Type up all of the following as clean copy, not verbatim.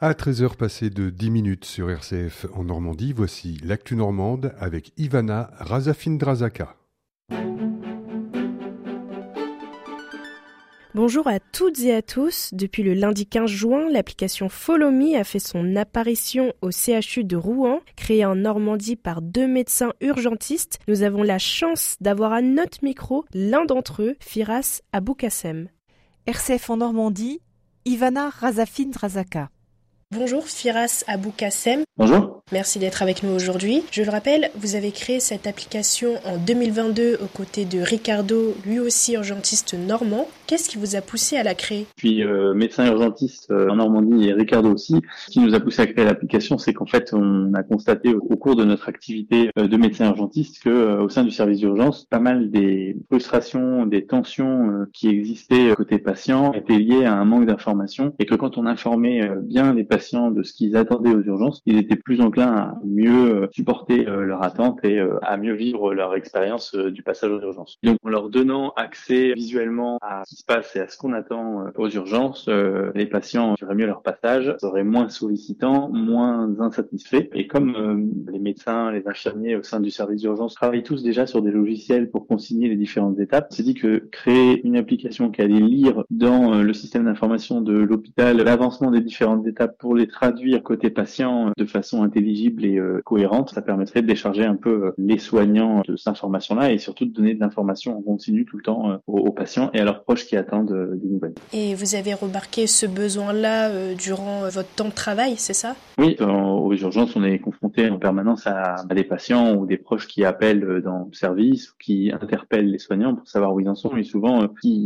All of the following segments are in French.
À 13h passées de 10 minutes sur RCF en Normandie, voici l'actu normande avec Ivana Razafindrazaka. Bonjour à toutes et à tous. Depuis le lundi 15 juin, l'application Follow Me a fait son apparition au CHU de Rouen. Créée en Normandie par 2 médecins urgentistes, nous avons la chance d'avoir à notre micro l'un d'entre eux, Firas Aboukassem. RCF en Normandie, Ivana Razafindrazaka. Bonjour Firas Aboukassem. Bonjour. Merci d'être avec nous aujourd'hui. Je le rappelle, vous avez créé cette application en 2022 aux côtés de Ricardo, lui aussi urgentiste normand. Qu'est-ce qui vous a poussé à la créer ? Je suis médecin urgentiste en Normandie et Ricardo aussi. Ce qui nous a poussé à créer l'application, c'est qu'en fait, on a constaté au cours de notre activité de médecin urgentiste que au sein du service d'urgence, pas mal des frustrations, des tensions qui existaient côté patient étaient liées à un manque d'information et que quand on informait bien les patients de ce qu'ils attendaient aux urgences, ils étaient plus enclins à mieux supporter leur attente et à mieux vivre leur expérience du passage aux urgences. Donc en leur donnant accès visuellement à ce qui se passe et à ce qu'on attend aux urgences, les patients vivraient mieux leur passage, seraient moins sollicitants, moins insatisfaits. Et comme les médecins, les infirmiers au sein du service d'urgence travaillent tous déjà sur des logiciels pour consigner les différentes étapes, on s'est dit que créer une application qui allait lire dans le système d'information de l'hôpital l'avancement des différentes étapes pour les traduire côté patient de façon intelligible et cohérente, ça permettrait de décharger un peu les soignants de cette information-là et surtout de donner de l'information en continu tout le temps aux patients et à leurs proches qui attendent des nouvelles. Et vous avez remarqué ce besoin-là durant votre temps de travail, c'est ça ? Oui, aux urgences, on est confronté en permanence à des patients ou des proches qui appellent dans le service ou qui interpellent les soignants pour savoir où ils en sont. Et souvent,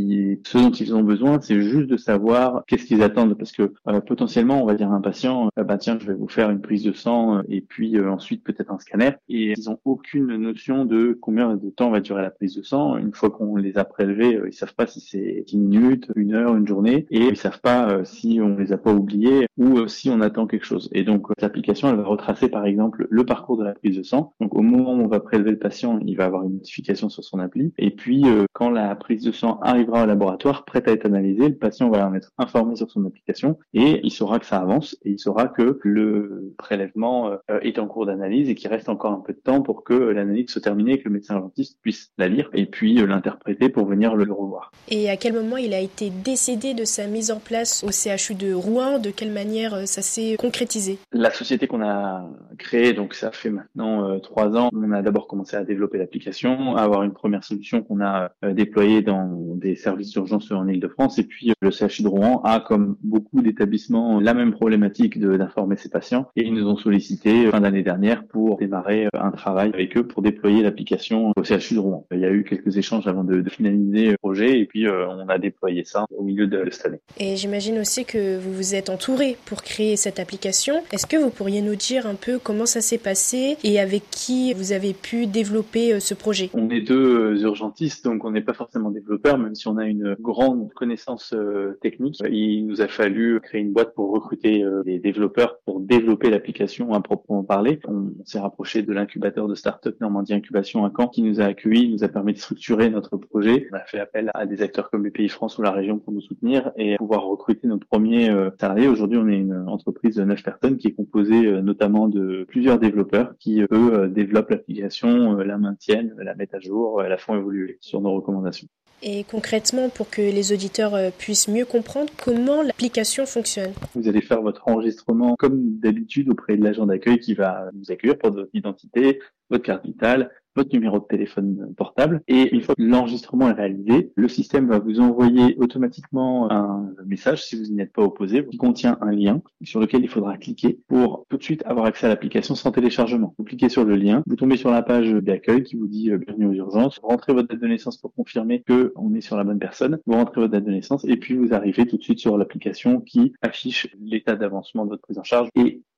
ce dont ils ont besoin, c'est juste de savoir qu'est-ce qu'ils attendent. Parce que potentiellement, on va dire à un patient, tiens, je vais vous faire une prise de sang et puis ensuite peut-être un scanner. Et ils n'ont aucune notion de combien de temps va durer la prise de sang. Une fois qu'on les a prélevés, ils savent pas si c'est 10 minutes, 1 heure, une journée. Et ils savent pas si on les a pas oubliés ou si on attend quelque chose. Et donc, l'application, elle va retracer par exemple le parcours de la prise de sang. Donc, au moment où on va prélever le patient, il va avoir une notification sur son appli. Et puis, quand la prise de sang arrivera au laboratoire, prête à être analysée, le patient va en être informé sur son application et il saura que ça avance et il saura que le prélèvement est en cours d'analyse et qu'il reste encore un peu de temps pour que l'analyse soit terminée et que le médecin urgentiste puisse la lire et puis l'interpréter pour venir le revoir. Et à quel moment il a été décidé de sa mise en place au CHU de Rouen ? De quelle manière ça s'est concrétisé ? La société qu'on a créée, donc ça fait maintenant 3 ans, on a d'abord commencé à développer l'application, à avoir une première solution qu'on a déployée dans des services d'urgence en Île-de-France et puis le CHU de Rouen a, comme beaucoup d'établissements, la même problématique d'informer ses patients et ils nous ont sollicité fin d'année dernière pour démarrer un travail avec eux pour déployer l'application au CHU de Rouen. Il y a eu quelques échanges avant de finaliser le projet et puis on a déployé ça au milieu de cette année. Et j'imagine aussi que vous vous êtes entouré pour créer cette application. Est-ce que vous pourriez nous dire un peu comment ça s'est passé et avec qui vous avez pu développer ce projet ? On est 2 urgentistes, donc on n'est pas forcément développeurs, même si on a une grande connaissance technique. Il nous a fallu créer une boîte pour recruter des développeurs pour développer l'application à proprement parler. On s'est rapproché de l'incubateur de start-up Normandie Incubation à Caen qui nous a accueillis, nous a permis de structurer notre projet. On a fait appel à des acteurs comme BPI-France ou la région pour nous soutenir et pouvoir recruter nos premiers salariés. Aujourd'hui, on est une entreprise de 9 personnes qui est composée notamment de plusieurs développeurs qui, eux, développent l'application, la maintiennent, la mettent à jour, la font évoluer sur nos recommandations. Et concrètement, pour que les auditeurs puissent mieux comprendre comment l'application fonctionne. Vous allez faire votre enregistrement comme d'habitude auprès de l'agent d'accueil qui va vous accueillir pour votre identité, votre carte vitale, votre numéro de téléphone portable. Et une fois que l'enregistrement est réalisé, le système va vous envoyer automatiquement un message, si vous n'y êtes pas opposé, qui contient un lien sur lequel il faudra cliquer pour tout de suite avoir accès à l'application sans téléchargement. Vous cliquez sur le lien, vous tombez sur la page d'accueil qui vous dit bienvenue aux urgences, vous rentrez votre date de naissance pour confirmer que on est sur la bonne personne, vous rentrez votre date de naissance et puis vous arrivez tout de suite sur l'application qui affiche l'état d'avancement de votre prise en charge et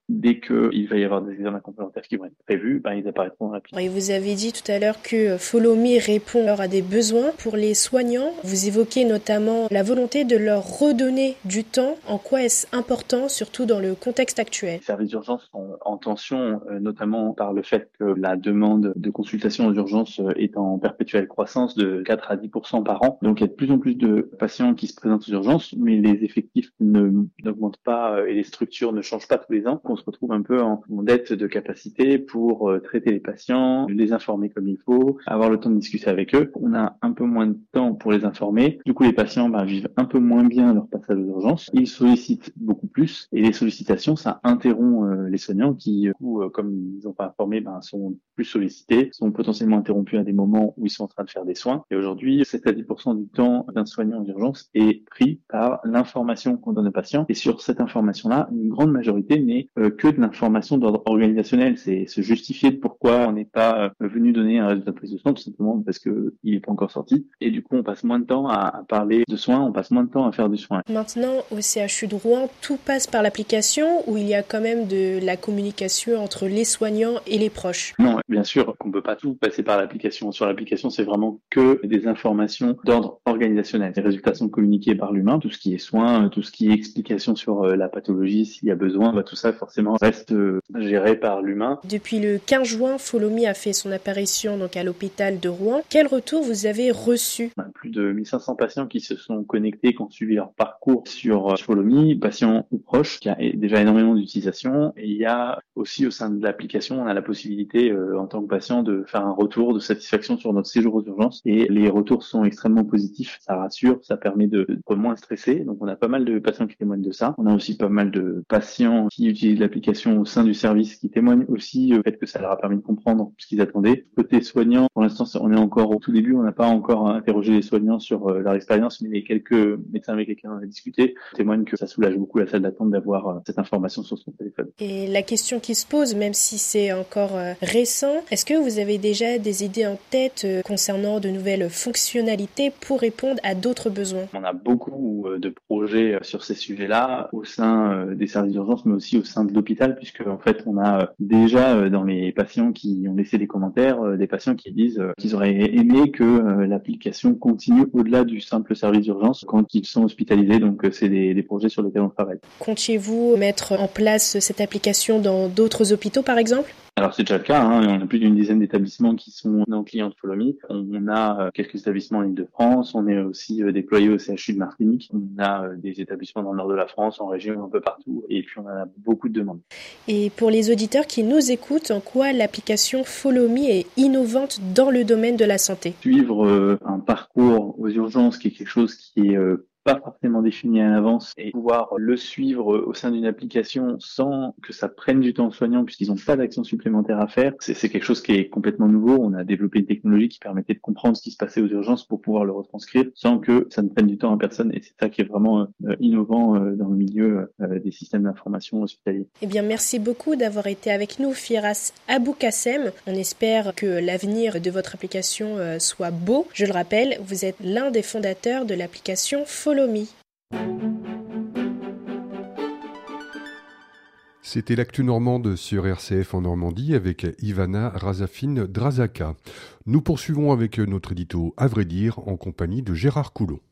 dès qu'il va y avoir des examens complémentaires qui vont être prévus, ils apparaîtront dans l'application. Et vous avez dit tout à l'heure que Follow Me répond alors à des besoins. Pour les soignants, vous évoquez notamment la volonté de leur redonner du temps. En quoi est-ce important, surtout dans le contexte actuel ? Les services d'urgence sont en tension, notamment par le fait que la demande de consultation aux urgences est en perpétuelle croissance de 4 à 10% par an. Donc il y a de plus en plus de patients qui se présentent aux urgences, mais les effectifs n'augmentent pas et les structures ne changent pas tous les ans. On se retrouve un peu en dette de capacité pour traiter les patients, les informer comme il faut, avoir le temps de discuter avec eux. On a un peu moins de temps pour les informer. Du coup, les patients vivent un peu moins bien leur passage aux urgences. Ils sollicitent beaucoup plus et les sollicitations, ça interrompt les soignants qui, comme ils n'ont pas informé, sont plus sollicités, sont potentiellement interrompus à des moments où ils sont en train de faire des soins. Et aujourd'hui, 7 à 10% du temps d'un soignant aux urgences est pris par l'information qu'on donne aux patients. Et sur cette information-là, une grande majorité n'est que de l'information d'ordre organisationnel. C'est se justifier de pourquoi on n'est pas venu donner un résultat de prise de sang, tout simplement parce que il n'est pas encore sorti. Et du coup, on passe moins de temps à parler de soins, on passe moins de temps à faire du soin. Maintenant, au CHU de Rouen, tout passe par l'application ou il y a quand même de la communication entre les soignants et les proches ? Non, bien sûr qu'on ne peut pas tout passer par l'application. Sur l'application, c'est vraiment que des informations d'ordre organisationnel. Les résultats sont communiqués par l'humain, tout ce qui est soins, tout ce qui est explication sur la pathologie, s'il y a besoin, tout ça forcément reste géré par l'humain. Depuis le 15 juin, Follow Me a fait son apparition à l'hôpital de Rouen. Quel retour vous avez reçu ? Plus de 1500 patients qui se sont connectés, qui ont suivi leur parcours sur Follow Me, patients ou proches, qui a déjà énormément d'utilisation. Et il y a aussi au sein de l'application, on a la possibilité en tant que patient de faire un retour de satisfaction sur notre séjour aux urgences. Et les retours sont extrêmement positifs, ça rassure, ça permet de moins stresser. Donc on a pas mal de patients qui témoignent de ça. On a aussi pas mal de patients qui utilisent l'application au sein du service, qui témoignent aussi au fait que ça leur a permis de comprendre ce qu'ils attendaient. Côté soignant, pour l'instant, on est encore au tout début, on n'a pas encore interrogé les soignants sur leur expérience, mais les quelques médecins avec lesquels on a discuté témoignent que ça soulage beaucoup la salle d'attente d'avoir cette information sur son téléphone. Et la question qui se pose, même si c'est encore récent, est-ce que vous avez déjà des idées en tête concernant de nouvelles fonctionnalités pour répondre à d'autres besoins ? On a beaucoup de projets sur ces sujets-là au sein des services d'urgence, mais aussi au sein de l'hôpital, puisque en fait on a déjà dans les patients qui ont laissé des commentaires, des patients qui disent qu'ils auraient aimé que l'application continue au-delà du simple service d'urgence quand ils sont hospitalisés. Donc c'est des projets sur lesquels on travaille. Comptiez-vous mettre en place cette application dans d'autres hôpitaux par exemple ? Alors c'est déjà le cas, on a plus d'une dizaine d'établissements qui sont nos clients de Follow Me. On a quelques établissements en Île-de-France, on est aussi déployé au CHU de Martinique, on a des établissements dans le nord de la France, en région, un peu partout, et puis on a beaucoup de demandes. Et pour les auditeurs qui nous écoutent, en quoi l'application Follow Me est innovante dans le domaine de la santé ? Suivre un parcours aux urgences qui est quelque chose qui est pas forcément défini à l'avance et pouvoir le suivre au sein d'une application sans que ça prenne du temps aux soignants puisqu'ils n'ont pas d'action supplémentaire à faire. C'est quelque chose qui est complètement nouveau. On a développé une technologie qui permettait de comprendre ce qui se passait aux urgences pour pouvoir le retranscrire sans que ça ne prenne du temps à personne et c'est ça qui est vraiment innovant dans le milieu des systèmes d'information hospitaliers. Eh bien, merci beaucoup d'avoir été avec nous, Firas Aboukassem. On espère que l'avenir de votre application soit beau. Je le rappelle, vous êtes l'un des fondateurs de l'application Follow Me. C'était l'actu normande sur RCF en Normandie avec Ivana Razafin-Drazaka. Nous poursuivons avec notre édito À vrai dire en compagnie de Gérard Coulon.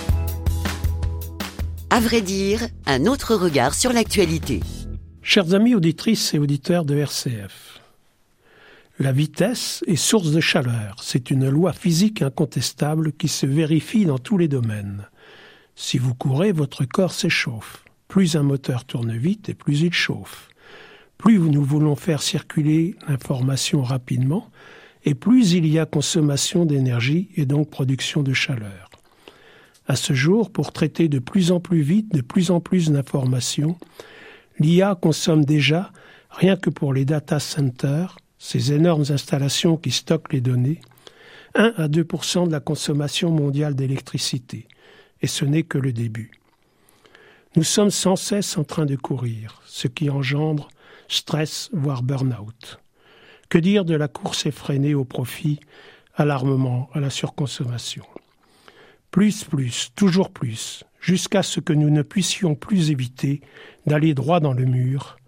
À vrai dire, un autre regard sur l'actualité. Chers amis auditrices et auditeurs de RCF, la vitesse est source de chaleur. C'est une loi physique incontestable qui se vérifie dans tous les domaines. Si vous courez, votre corps s'échauffe. Plus un moteur tourne vite et plus il chauffe. Plus nous voulons faire circuler l'information rapidement et plus il y a consommation d'énergie et donc production de chaleur. À ce jour, pour traiter de plus en plus vite, de plus en plus d'informations, l'IA consomme déjà, rien que pour les data centers, ces énormes installations qui stockent les données, 1 à 2% de la consommation mondiale d'électricité. Et ce n'est que le début. Nous sommes sans cesse en train de courir, ce qui engendre stress, voire burn-out. Que dire de la course effrénée au profit, à l'armement, à la surconsommation ? Plus, toujours plus, jusqu'à ce que nous ne puissions plus éviter d'aller droit dans le mur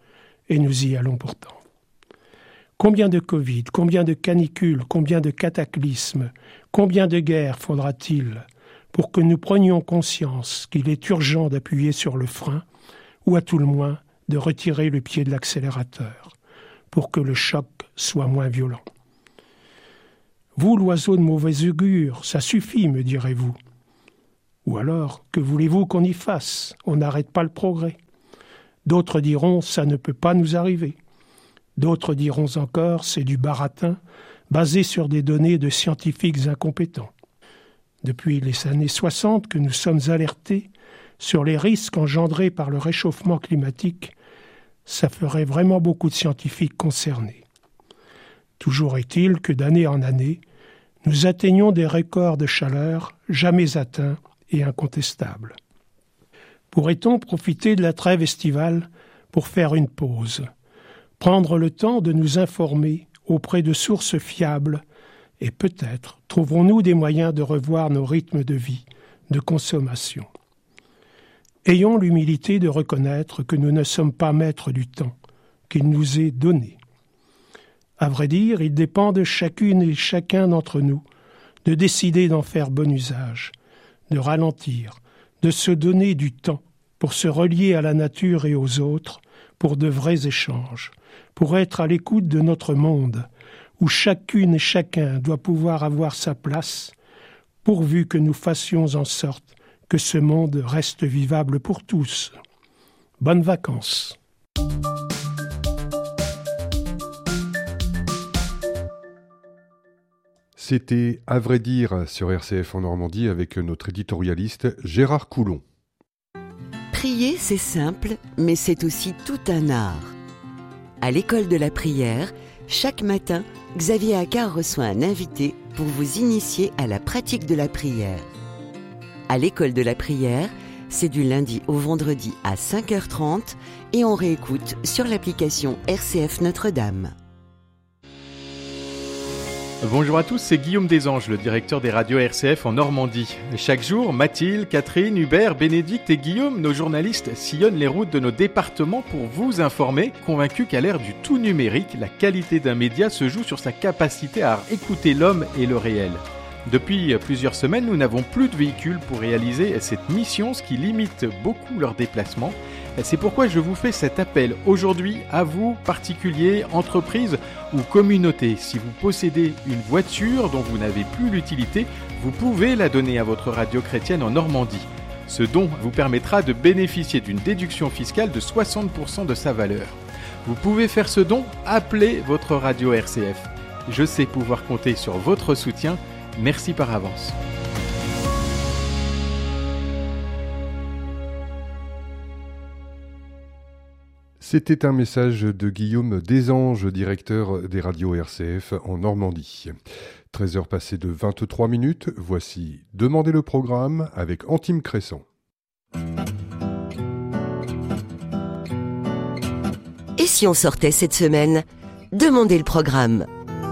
et nous y allons pourtant. Combien de Covid, combien de canicules, combien de cataclysmes, combien de guerres faudra-t-il pour que nous prenions conscience qu'il est urgent d'appuyer sur le frein, ou à tout le moins de retirer le pied de l'accélérateur, pour que le choc soit moins violent. Vous, l'oiseau de mauvais augure, ça suffit, me direz-vous. Ou alors, que voulez-vous qu'on y fasse ? On n'arrête pas le progrès. D'autres diront, ça ne peut pas nous arriver. D'autres diront encore, c'est du baratin, basé sur des données de scientifiques incompétents. Depuis les années 60 que nous sommes alertés sur les risques engendrés par le réchauffement climatique, ça ferait vraiment beaucoup de scientifiques concernés. Toujours est-il que d'année en année, nous atteignons des records de chaleur jamais atteints et incontestables. Pourrait-on profiter de la trêve estivale pour faire une pause, prendre le temps de nous informer auprès de sources fiables et peut-être trouverons-nous des moyens de revoir nos rythmes de vie, de consommation. Ayons l'humilité de reconnaître que nous ne sommes pas maîtres du temps, qu'il nous est donné. À vrai dire, il dépend de chacune et chacun d'entre nous de décider d'en faire bon usage, de ralentir, de se donner du temps pour se relier à la nature et aux autres, pour de vrais échanges, pour être à l'écoute de notre monde, où chacune et chacun doit pouvoir avoir sa place, pourvu que nous fassions en sorte que ce monde reste vivable pour tous. Bonnes vacances. C'était À vrai dire sur RCF en Normandie avec notre éditorialiste Gérard Coulon. Prier, c'est simple, mais c'est aussi tout un art. À l'école de la prière, chaque matin, Xavier Accard reçoit un invité pour vous initier à la pratique de la prière. À l'école de la prière, c'est du lundi au vendredi à 5h30 et on réécoute sur l'application RCF Notre-Dame. Bonjour à tous, c'est Guillaume Desanges, le directeur des radios RCF en Normandie. Chaque jour, Mathilde, Catherine, Hubert, Bénédicte et Guillaume, nos journalistes, sillonnent les routes de nos départements pour vous informer, convaincus qu'à l'ère du tout numérique, la qualité d'un média se joue sur sa capacité à écouter l'homme et le réel. Depuis plusieurs semaines, nous n'avons plus de véhicules pour réaliser cette mission, ce qui limite beaucoup leurs déplacements. C'est pourquoi je vous fais cet appel aujourd'hui à vous, particuliers, entreprises ou communautés. Si vous possédez une voiture dont vous n'avez plus l'utilité, vous pouvez la donner à votre radio chrétienne en Normandie. Ce don vous permettra de bénéficier d'une déduction fiscale de 60% de sa valeur. Vous pouvez faire ce don, appelez votre radio RCF. Je sais pouvoir compter sur votre soutien. Merci par avance. C'était un message de Guillaume Desanges, directeur des radios RCF en Normandie. 13h passées de 23 minutes, voici Demandez le programme avec Antime Crescent. Et si on sortait cette semaine ? Demandez le programme.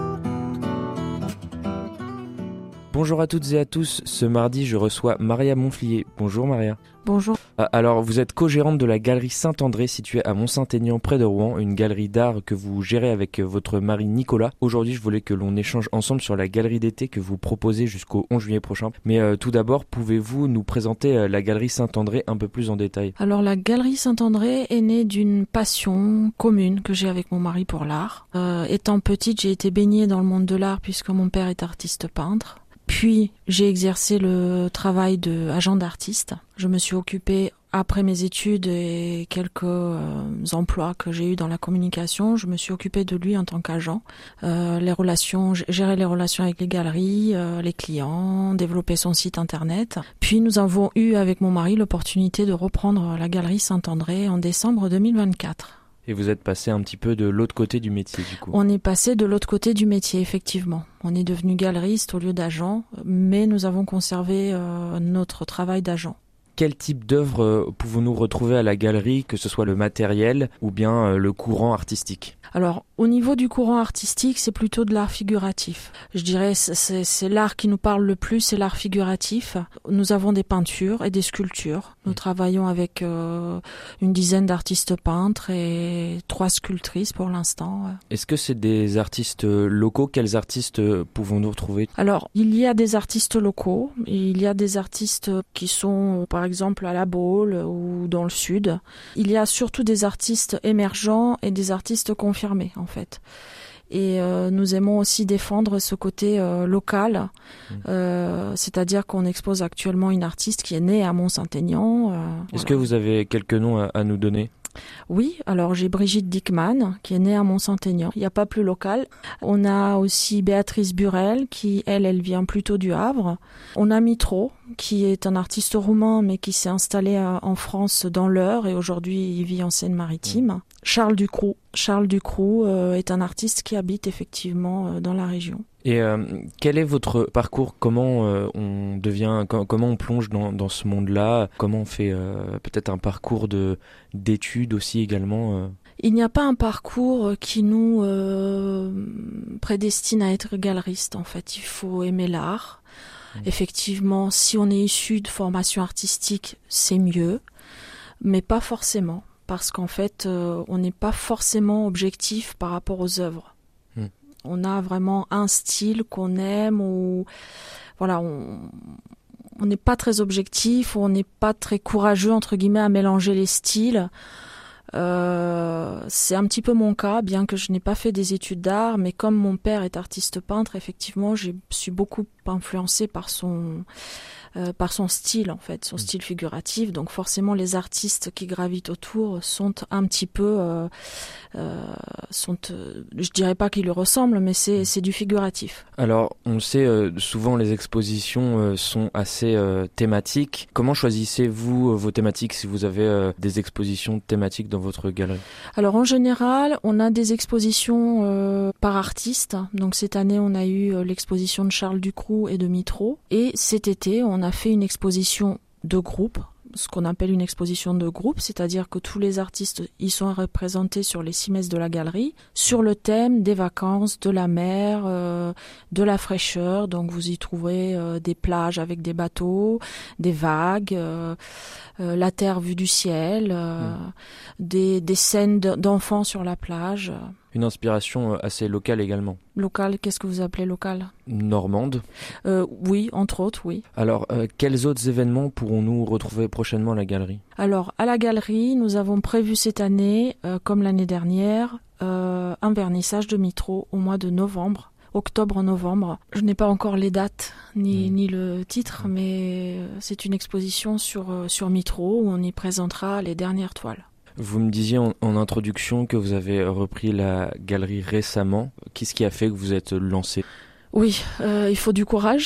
Bonjour à toutes et à tous, ce mardi je reçois Maria Monflier. Bonjour Maria. Bonjour. Alors vous êtes co-gérante de la galerie Saint-André située à Mont-Saint-Aignan près de Rouen, une galerie d'art que vous gérez avec votre mari Nicolas. Aujourd'hui je voulais que l'on échange ensemble sur la galerie d'été que vous proposez jusqu'au 11 juillet prochain. Mais tout d'abord, pouvez-vous nous présenter la galerie Saint-André un peu plus en détail ? Alors la galerie Saint-André est née d'une passion commune que j'ai avec mon mari pour l'art. Étant petite, j'ai été baignée dans le monde de l'art puisque mon père est artiste peintre. Puis, j'ai exercé le travail d'agent d'artiste. Je me suis occupée, après mes études et quelques emplois que j'ai eus dans la communication, je me suis occupée de lui en tant qu'agent. Gérer les relations avec les galeries, les clients, développer son site internet. Puis, nous avons eu avec mon mari l'opportunité de reprendre la galerie Saint-André en décembre 2024. Et vous êtes passé un petit peu de l'autre côté du métier, du coup. On est passé de l'autre côté du métier, effectivement. On est devenu galeriste au lieu d'agent, mais nous avons conservé notre travail d'agent. quel type d'œuvres pouvons-nous retrouver à la galerie, que ce soit le matériel ou bien le courant artistique ? Alors, au niveau du courant artistique, c'est plutôt de l'art figuratif. Je dirais c'est l'art qui nous parle le plus, c'est l'art figuratif. Nous avons des peintures et des sculptures. Nous travaillons avec une dizaine d'artistes peintres et 3 sculptrices pour l'instant. Est-ce que c'est des artistes locaux ? Quels artistes pouvons-nous retrouver ? Alors, il y a des artistes locaux, il y a des artistes qui sont par exemple à La Baule ou dans le sud. Il y a surtout des artistes émergents et des artistes confirmés en fait. Et nous aimons aussi défendre ce côté local, c'est-à-dire qu'on expose actuellement une artiste qui est née à Mont-Saint-Aignan. Est-ce que vous avez quelques noms à nous donner ? Oui, alors j'ai Brigitte Dickmann qui est née à Mont-Saint-Aignan. Il n'y a pas plus local. On a aussi Béatrice Burel qui, elle vient plutôt du Havre. On a Mitro qui est un artiste roumain mais qui s'est installé en France dans l'Eure et aujourd'hui il vit en Seine-Maritime. Charles Ducroux. Charles Ducroux est un artiste qui habite effectivement dans la région. Et quel est votre parcours ? Comment comment on plonge dans ce monde-là ? Comment on fait peut-être un parcours d'études aussi également Il n'y a pas un parcours qui nous prédestine à être galeriste. En fait, il faut aimer l'art. Effectivement, si on est issu de formation artistique, c'est mieux, mais pas forcément. Parce qu'en fait, on n'est pas forcément objectif par rapport aux œuvres. On a vraiment un style qu'on aime, ou voilà, on n'est pas très objectif, on n'est pas très courageux entre guillemets à mélanger les styles. C'est un petit peu mon cas, bien que je n'ai pas fait des études d'art, mais comme mon père est artiste peintre, effectivement, je suis beaucoup influencée par son style en fait, son style figuratif. Donc forcément les artistes qui gravitent autour sont un petit peu, je dirais pas qu'ils lui ressemblent, mais c'est du figuratif. Alors on le sait, souvent les expositions sont assez thématiques. Comment choisissez-vous vos thématiques si vous avez des expositions thématiques dans votre galerie ? Alors en général, on a des expositions par artiste. Donc cette année, on a eu l'exposition de Charles Ducroux et de Mitro. Et cet été, on a fait une exposition de groupe, ce qu'on appelle une exposition de groupe, c'est-à-dire que tous les artistes y sont représentés sur les 6 messes de la galerie, sur le thème des vacances, de la mer, de la fraîcheur. Donc vous y trouverez des plages avec des bateaux, des vagues, la terre vue du ciel, des scènes d'enfants sur la plage. Une inspiration assez locale également. Locale, qu'est-ce que vous appelez locale ? Normande. Oui, entre autres, oui. Alors, quels autres événements pourrons-nous retrouver prochainement à la galerie ? Alors, à la galerie, nous avons prévu cette année, comme l'année dernière, un vernissage de Mitro au mois de novembre. Octobre-novembre. Je n'ai pas encore les dates ni le titre, mais c'est une exposition sur Mitro où on y présentera les dernières toiles. Vous me disiez en introduction que vous avez repris la galerie récemment. Qu'est-ce qui a fait que vous êtes lancé ? Oui, il faut du courage.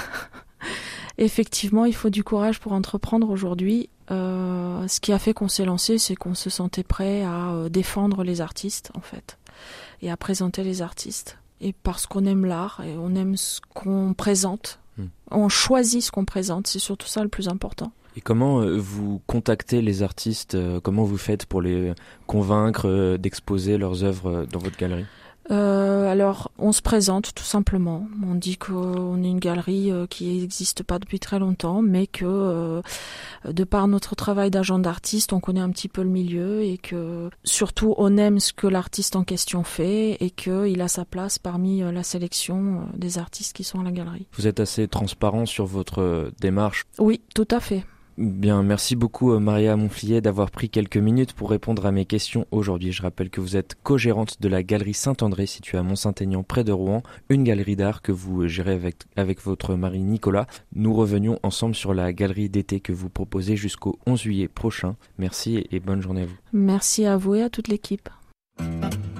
Effectivement, il faut du courage pour entreprendre aujourd'hui. Ce qui a fait qu'on s'est lancé, c'est qu'on se sentait prêt à défendre les artistes, en fait, et à présenter les artistes. Et parce qu'on aime l'art et on aime ce qu'on présente, on choisit ce qu'on présente, c'est surtout ça le plus important. Et comment vous contactez les artistes ? Comment vous faites pour les convaincre d'exposer leurs œuvres dans votre galerie ? Alors, on se présente tout simplement. On dit qu'on est une galerie qui n'existe pas depuis très longtemps, mais que de par notre travail d'agent d'artiste, on connaît un petit peu le milieu et que surtout on aime ce que l'artiste en question fait et qu'il a sa place parmi la sélection des artistes qui sont à la galerie. Vous êtes assez transparent sur votre démarche ? Oui, tout à fait. Bien, merci beaucoup Maria Monfillet d'avoir pris quelques minutes pour répondre à mes questions aujourd'hui. Je rappelle que vous êtes co-gérante de la galerie Saint-André située à Mont-Saint-Aignan près de Rouen, une galerie d'art que vous gérez avec votre mari Nicolas. Nous revenions ensemble sur la galerie d'été que vous proposez jusqu'au 11 juillet prochain. Merci et bonne journée à vous. Merci à vous et à toute l'équipe.